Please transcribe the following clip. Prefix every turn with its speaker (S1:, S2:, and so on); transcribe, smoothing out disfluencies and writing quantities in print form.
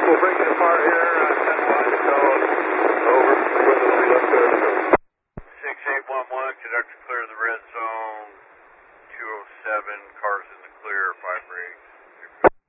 S1: We'll bring it apart here. 10 wide code. Over. Weather left there.
S2: 6811, conductor clear the red zone. 207, cars in the clear, 5 rigs.